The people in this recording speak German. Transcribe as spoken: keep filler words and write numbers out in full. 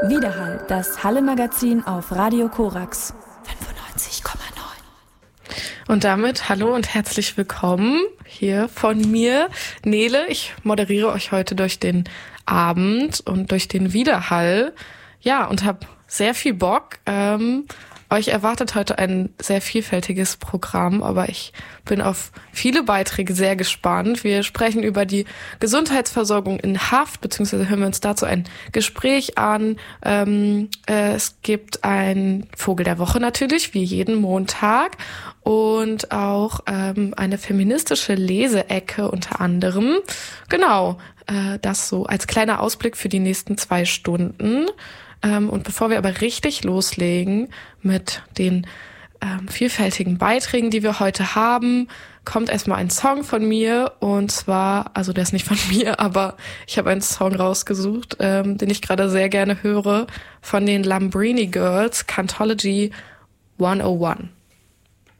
Widerhall, das Halle-Magazin auf Radio Korax fünfundneunzig Komma neun. Und damit hallo und herzlich willkommen hier von mir, Nele. Ich moderiere euch heute durch den Abend und durch den Widerhall. Ja, und habe sehr viel Bock. Ähm, euch erwartet heute ein sehr vielfältiges Programm, aber ich bin auf viele Beiträge sehr gespannt. Wir sprechen über die Gesundheitsversorgung in Haft, beziehungsweise hören wir uns dazu ein Gespräch an. Ähm, äh, es gibt ein Vogel der Woche natürlich, wie jeden Montag, und auch ähm, eine feministische Leseecke unter anderem. Genau, äh, das so als kleiner Ausblick für die nächsten zwei Stunden. Ähm, und bevor wir aber richtig loslegen mit den ähm, vielfältigen Beiträgen, die wir heute haben, kommt erstmal ein Song von mir. Und zwar, also der ist nicht von mir, aber ich habe einen Song rausgesucht, ähm, den ich gerade sehr gerne höre, von den Lambrini Girls, Cantology hundertundeins.